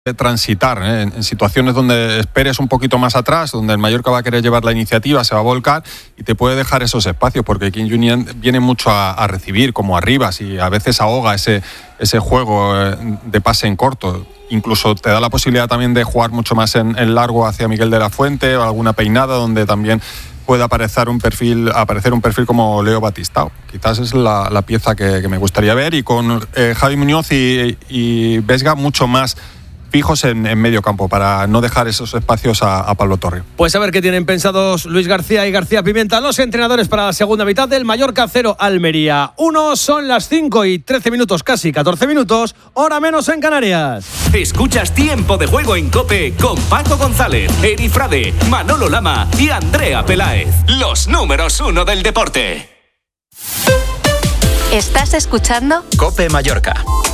transitar en situaciones donde esperes un poquito más atrás, donde el Mallorca va a querer llevar la iniciativa, se va a volcar y te puede dejar esos espacios, porque King Junyent viene mucho a recibir, como Arribas, y a veces ahoga ese juego de pase en corto. Incluso te da la posibilidad también de jugar mucho más en largo hacia Miguel de la Fuente o alguna peinada donde también puede aparecer un perfil como Leo Batistao. Quizás es la pieza que me gustaría ver, y con Javi Muñoz y Vesga mucho más fijos en medio campo para no dejar esos espacios a Pablo Torre. Pues a ver qué tienen pensados Luis García y García Pimienta, los entrenadores, para la segunda mitad del Mallorca 0, Almería 1. Son las 5:13, casi 14 minutos, hora menos en Canarias. Escuchas Tiempo de Juego en COPE con Paco González, Eri Frade, Manolo Lama y Andrea Peláez. Los números 1 del deporte. ¿Estás escuchando? COPE Mallorca.